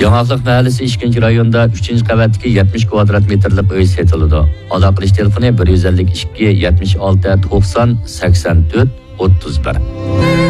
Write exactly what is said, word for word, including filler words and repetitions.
Yanaqliq mahallesi ikkinchi rayonda uchinchi qavatdagi yetmish kvadrat metrlik uy setiladi. Aloqa qilish telefoni bir yuz ellik ikki yetmish olti to'qson sakson to'rt o'ttiz bir.